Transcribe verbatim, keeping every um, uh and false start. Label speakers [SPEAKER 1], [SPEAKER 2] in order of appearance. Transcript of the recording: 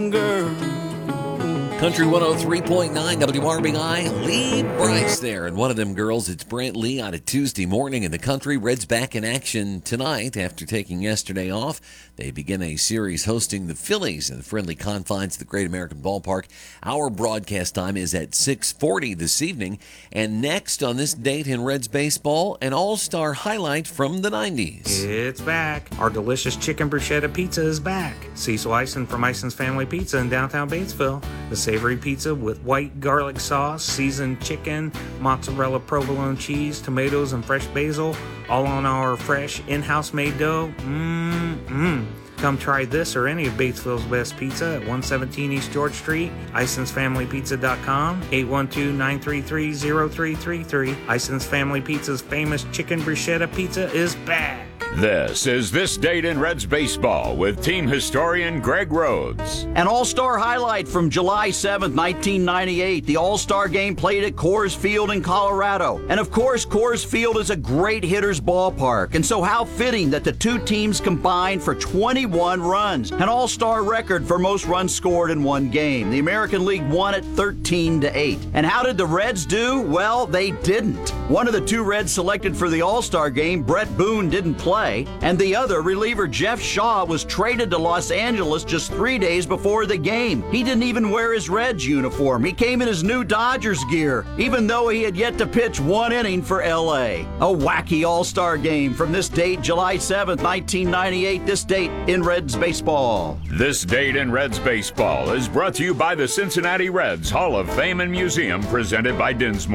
[SPEAKER 1] girl.
[SPEAKER 2] Country one oh three point nine W R B I, Lee Bryce there. And one of them girls, it's Brent Lee on a Tuesday morning in the country. Reds back in action tonight after taking yesterday off. They begin a series hosting the Phillies in the friendly confines of the Great American Ballpark. Our broadcast time is at six forty this evening. And next on this date in Reds baseball, an all-star highlight from the nineties.
[SPEAKER 3] It's back. Our delicious chicken bruschetta pizza is back. Cecil Ison from Ison's Family Pizza in downtown Batesville. The savory pizza with white garlic sauce, seasoned chicken, mozzarella provolone cheese, tomatoes, and fresh basil, all on our fresh in-house made dough. Mmm-mmm. Come try this or any of Batesville's best pizza at one seventeen East George Street, isons family pizza dot com, eight one two, nine three three, zero three three three. Ison's Family Pizza's famous chicken bruschetta pizza is back.
[SPEAKER 4] This is This Date in Reds Baseball with team historian Greg Rhodes.
[SPEAKER 5] An all-star highlight from July seventh, nineteen ninety-eight. The all-star game played at Coors Field in Colorado. And of course, Coors Field is a great hitter's ballpark. And so how fitting that the two teams combined for twenty-one runs. An all-star record for most runs scored in one game. The American League won it thirteen to eight. And how did the Reds do? Well, they didn't. One of the two Reds selected for the all-star game, Brett Boone, didn't play. And the other, reliever Jeff Shaw, was traded to Los Angeles just three days before the game. He didn't even wear his Reds uniform. He came in his new Dodgers gear, even though he had yet to pitch one inning for L A. A wacky all-star game from this date, July seventh, nineteen ninety-eight, this date in Reds baseball.
[SPEAKER 4] This Date in Reds Baseball is brought to you by the Cincinnati Reds Hall of Fame and Museum, presented by Dinsmore.